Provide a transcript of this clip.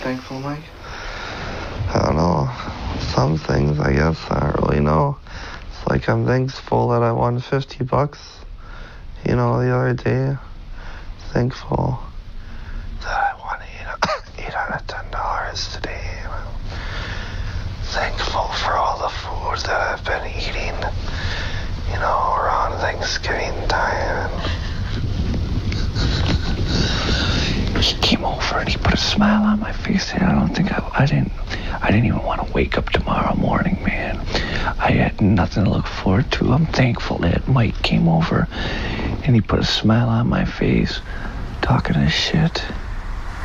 thankful, Mike? I don't know. Some things, I guess, I don't really know. It's like I'm thankful that I won $50, the other day. Thankful that I won $810 today. Thankful for all the food that I've been eating, around Thanksgiving time. He came over and he put a smile on my face. I didn't even want to wake up tomorrow morning, man. I had nothing to look forward to. I'm thankful that Mike came over and he put a smile on my face, talking his shit.